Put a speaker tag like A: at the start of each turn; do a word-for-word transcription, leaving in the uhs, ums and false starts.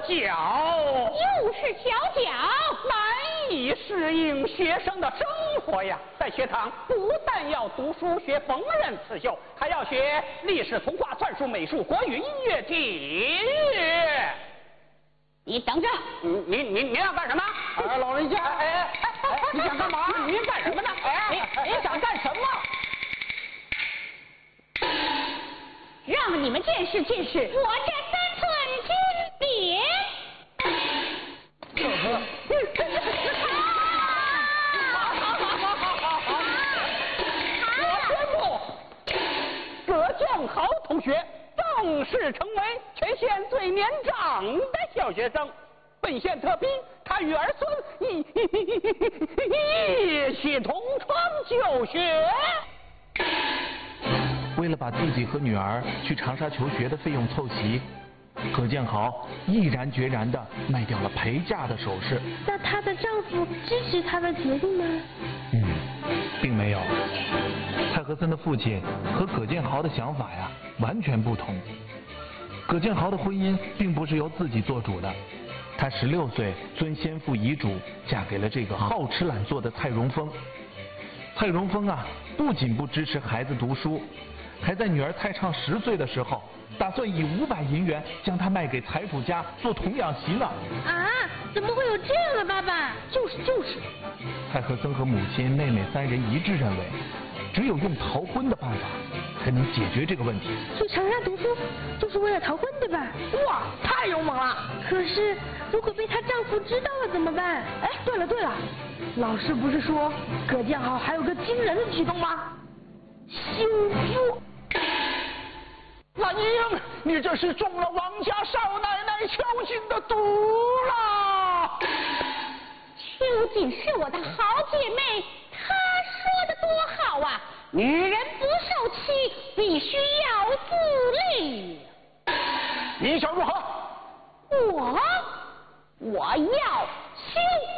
A: 脚，
B: 又是小脚，
A: 难以适应学生的生活呀。在学堂不但要读书学缝纫刺绣，还要学历史、童话、算术、美术、国语、音乐、体育。
B: 你等着！
A: 你你你你要干什么？
C: 哎，老人家，
A: 哎哎哎，你想干嘛？你干什么呢？哎，你你想干什么？
B: 让你们见识见识我这三寸金匾！
A: 我宣布，葛建豪同学正式成为全县最年长的小学生。本县特批他与儿孙一一起同窗就学。
D: 为了把自己和女儿去长沙求学的费用凑齐，葛建豪毅然决然地卖掉了陪嫁的首饰。
E: 那她的丈夫支持她的决定吗？
D: 嗯，并没有。蔡和森的父亲和葛建豪的想法呀完全不同。葛建豪的婚姻并不是由自己做主的，他十六岁遵先父遗嘱嫁给了这个好吃懒做的蔡荣峰。蔡荣峰啊，不仅不支持孩子读书，还在女儿蔡畅十岁的时候，打算以五百银元将她卖给财主家做童养媳呢。
E: 啊，怎么会有这样的爸爸？
B: 就是就是。
D: 蔡和森和母亲、妹妹三人一致认为，只有用逃婚的办法才能解决这个问题。
E: 去长沙读书就是为了逃婚，对吧？
A: 哇，太勇猛了！
E: 可是如果被她丈夫知道了怎么办？
C: 哎，对了对了，老师不是说葛建豪还有个惊人的举动吗？休夫！
A: 兰英，你这是中了王家少奶奶秋瑾的毒了。
B: 秋瑾是我的好姐妹，她说的多好啊！女人不受欺，必须要自立。
A: 你想如何？
B: 我，我要休